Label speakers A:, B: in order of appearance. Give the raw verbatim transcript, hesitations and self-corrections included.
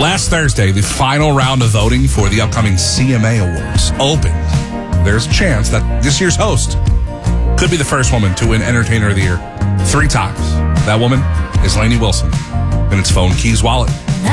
A: Last Thursday, the final round of voting for the upcoming C M A Awards opened. There's a chance that this year's host could be the first woman to win Entertainer of the Year three times. That woman is Lainey Wilson, and it's Phone Keys Wallet.